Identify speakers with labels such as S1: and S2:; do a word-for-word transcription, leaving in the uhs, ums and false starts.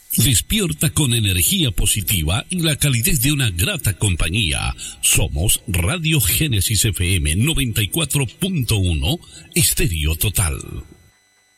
S1: Despierta con energía positiva y la calidez de una grata compañía. Somos Radio Génesis F M noventa y cuatro punto uno, Estéreo Total.